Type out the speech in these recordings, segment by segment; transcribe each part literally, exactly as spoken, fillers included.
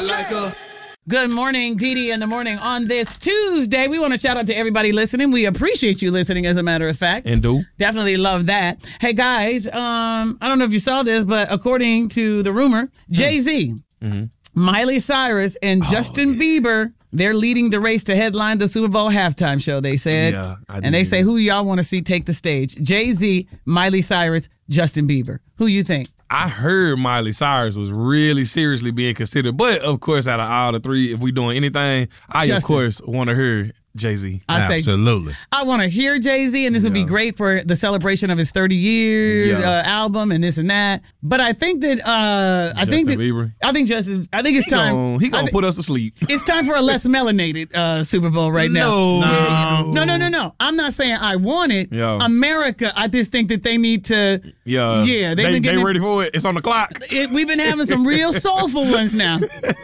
I like her. Good morning, Dee Dee in the morning on this Tuesday. We want to shout out to everybody listening. We appreciate you listening, as a matter of fact. And do. Definitely love that. Hey, guys, um, I don't know if you saw this, but according to the rumor, Jay-Z, mm-hmm. Miley Cyrus, and oh, Justin yeah. Bieber, they're leading the race to headline the Super Bowl halftime show, they said. Yeah, I and they say, who y'all want to see take the stage? Jay-Z, Miley Cyrus, Justin Bieber. Who you think? I heard Miley Cyrus was really seriously being considered. But, of course, out of all the three, if we doing anything, I, Justin. of course, want to hear Jay-Z. I say, absolutely. I want to hear Jay-Z, and this yeah. would be great for the celebration of his thirty years yeah. uh, album and this and that. But I think that uh, I think that Bieber. I think Justin. I think it's he time. Gonna, he gonna th- put us to sleep. It's time for a less melanated uh, Super Bowl right no. now. No, no, no, no, no. I'm not saying I want it. Yeah. America. I just think that they need to. Yeah, yeah. They been they getting, ready for it. It's on the clock. It, we've been having some real soulful ones now.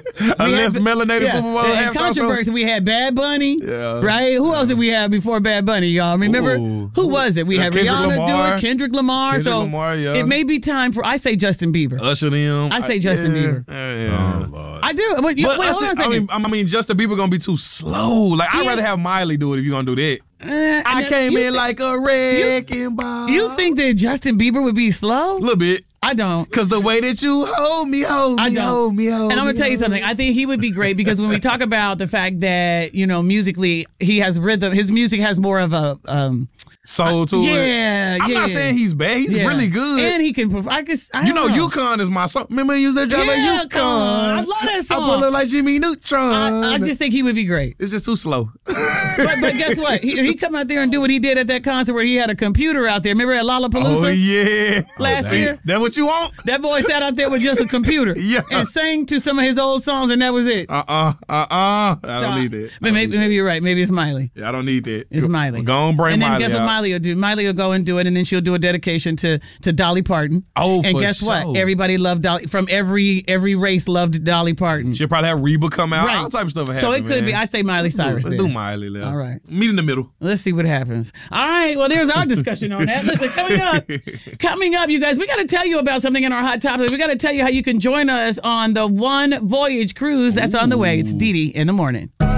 a less had, melanated yeah, Super Bowl. And controversy. We had Bad Bunny. Yeah. Right. Who else did we have before Bad Bunny, y'all? Remember? Ooh. Who was it? We had Kendrick Rihanna Lamar. do it, Kendrick Lamar. Kendrick so Lamar, yeah. it may be time for, I say Justin Bieber. Usher them. I say Justin yeah. Bieber. Yeah. Oh, Lord. I do. But, you, but wait, Usher, hold on a I second. mean, I mean, Justin Bieber going to be too slow. Like, I'd yeah. rather have Miley do it if you're going to do that. Uh, I came in th- like a wrecking ball. You think that Justin Bieber would be slow? A little bit. I don't. Because the way that you hold me, hold me, I don't. hold me, hold me. And I'm going to tell you something. I think he would be great because when we talk about the fact that, you know, musically, he has rhythm. His music has more of a... Um, soul to uh, it. Yeah, I'm yeah. not saying he's bad. He's yeah. really good. And he can... I guess, I you know, know, UConn is my song. Remember you used that drive yeah, like UConn? I love that song. I look like Jimmy Neutron. I, I just think he would be great. It's just too slow. but, but guess what? He, he come out there and do what he did at that concert where he had a computer out there. Remember at Lollapalooza? Oh, yeah. Last oh, year? That what you want? That boy sat out there with just a computer yeah. and sang to some of his old songs, and that was it. Uh-uh, uh-uh. I don't so, need that. But maybe, maybe you're right. Maybe it's Miley. Yeah, I don't need that. It's Miley. Go on, bring And then Miley guess what out. Miley will do? Miley will go and do it, and then she'll do a dedication to, to Dolly Parton. Oh, And for guess sure. what? Everybody loved Dolly. From every every race loved Dolly Parton. She'll probably have Reba come out. Right. All type of stuff will happen, So it could man. be. I say Miley Cyrus. Let's there. do Miley. Left. All right. Meet in the middle. Let's see what happens. All right. Well, there's our discussion on that. Listen, coming up, coming up, you guys, we got to tell you about something in our hot topics. We got to tell you how you can join us on the One Voyage cruise that's Ooh. on the way. It's Dee Dee in the morning.